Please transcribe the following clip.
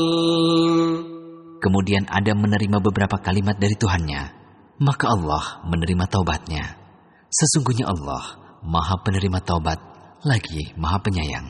Kemudian Adam menerima beberapa kalimat dari Tuhannya, maka Allah menerima taubatnya. Sesungguhnya Allah Maha Penerima Taubat, lagi Maha Penyayang.